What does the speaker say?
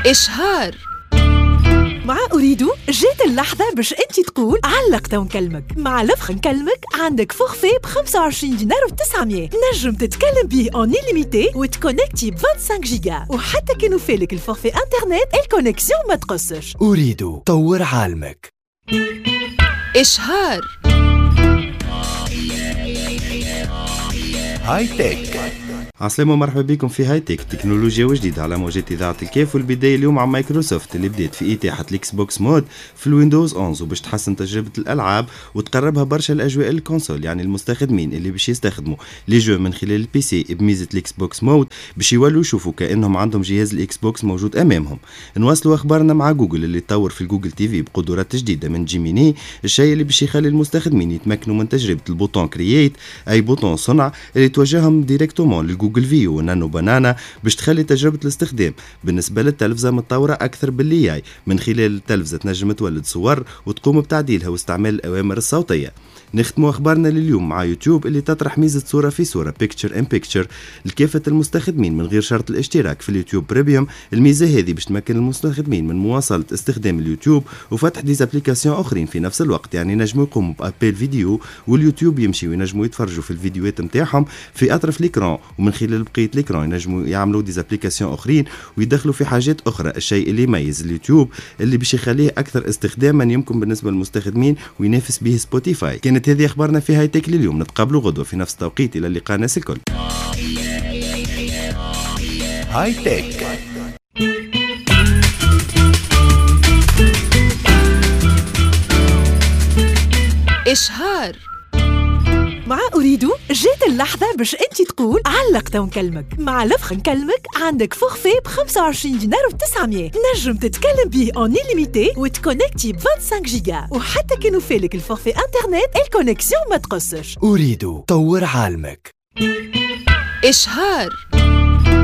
إشهار. مع أريدو جات اللحظة باش أنت تقول علقت ونكلمك. مع لفخ نكلمك عندك فورفي ب25 دينار و900 نجم تتكلم بيه اون إليميتي وتكونكتي ب 25 جيجا، وحتى كي نوفيلك الفورفي انترنت الكونيكسيون ما تقصش. أريدو طور عالمك. إشهار. هاي تك. عسلامة ومرحبا بكم في هاي تك، تكنولوجيا وجديدة على موجات إذاعة الكاف. والبداية اليوم عن مايكروسوفت اللي بدأت في إتاحة الإكس بوكس مود في الويندوز 11 وباش تحسن تجربة الألعاب وتقربها برشا الأجواء الكونسول، يعني المستخدمين اللي باش يستخدموا لي جو من خلال البي سي بميزة الإكس بوكس مود باش يولوا يشوفوا كأنهم عندهم جهاز الإكس بوكس موجود أمامهم. نواصلوا أخبارنا مع جوجل اللي تطور في الجوجل تي في بقدرات جديدة من جيميني، الشيء اللي باش يخلي المستخدمين يتمكنوا من تجربة البوتون كرييت، أي بوتون صنع اللي توجههم ديريكتومون للجوجل فيو ونانو بانانا باش تخلي تجربة الاستخدام بالنسبة للتلفزة متطورة أكثر باللي من خلال التلفزة تنجم تولد صور وتقوم بتعديلها واستعمال الأوامر الصوتية. نختموا أخبارنا لليوم مع يوتيوب اللي تطرح ميزة صورة في صورة Picture in Picture لكافة المستخدمين من غير شرط الاشتراك في اليوتيوب بريميوم. الميزة هذه باش تمكن المستخدمين من مواصلة استخدام اليوتيوب وفتح ديزابليكاسيون أخرين في نفس الوقت، يعني نجموا يقوموا بأبيل فيديو واليوتيوب يمشي وينجموا يتفرجوا في الفيديوهات متاعهم في أطراف الإكران، ومن خلال بقية الإكران ينجموا يعملوا ديزابليكاسيون أخرين ويدخلوا في حاجات أخرى. الشيء اللي يميز اليوتيوب اللي باش يخليه أكثر استخداما يمكن بالنسبة للمستخدمين وينافس به سبوتيفاي. كانت هذه أخبارنا في هاي تك لليوم، نتقابلوا غدوة في نفس التوقيت. إلى اللقاء ناس الكل. هاي تك. إشهار. مع أريدو جات اللحظة باش أنت تقول علقت ونكلمك. مع لفخ نكلمك عندك فورفي ب25 دينار و900 نجم تتكلم بيه اون إليميتي وتكونكتي ب 25 جيجا، وحتى كي نوفيلك الفورفي انترنت الكونيكسيون ما تقصش. أريدو طور عالمك. إشهار.